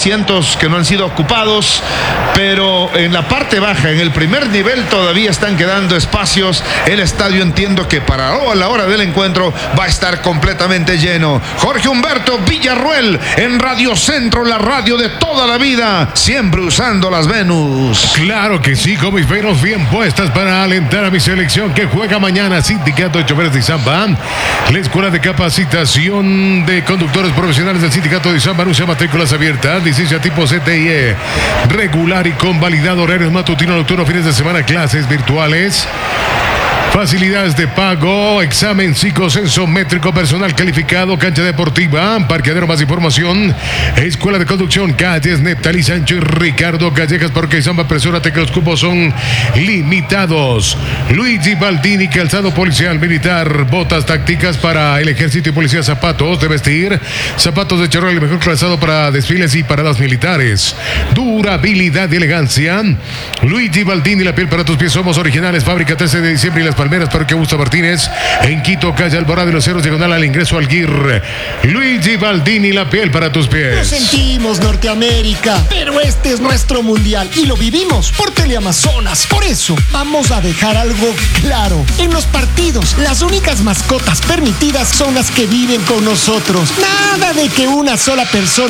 asientos que no han sido ocupados, pero en la parte baja, en el primer nivel, todavía están quedando espacios. El estadio, entiendo que para la hora del encuentro va a estar completamente lleno. Jorge Humberto Villarruel en Radio Centro, la radio de toda la vida, siempre usando las Venus. Claro que sí, con mis Venus bien puestas para alentar a mi selección que juega mañana. Sindicato de Choferes de Izamba, la Escuela de Capacitación de Conductores Profesionales del Sindicato de Izamba anuncia matrículas abiertas, licencia tipo CTIE regular y convalidado, horarios matutino, nocturno, fines de semana, clases virtuales. Facilidades de pago, examen psicosensométrico, personal calificado, cancha deportiva, parqueadero. Más información, Escuela de Conducción, calles Neptalí Sancho y Ricardo Callejas, porque Izamba, apresúrate que los cupos son limitados. Luigi Baldini, calzado policial militar, botas tácticas para el ejército y policía, zapatos de vestir, zapatos de charol, el mejor calzado para desfiles y paradas militares. Durabilidad y elegancia. Luigi Baldini, la piel para tus pies, somos originales, fábrica 13 de diciembre y Las Palmeras, Parque Augusto Martínez, en Quito, calle Alborada y Los Cerros, diagonal al ingreso al GIR. Luigi Baldini, la piel para tus pies. Lo sentimos, Norteamérica, pero este es nuestro mundial y lo vivimos por Teleamazonas. Por eso vamos a dejar algo claro. En los partidos, las únicas mascotas permitidas son las que viven con nosotros. Nada de que una sola persona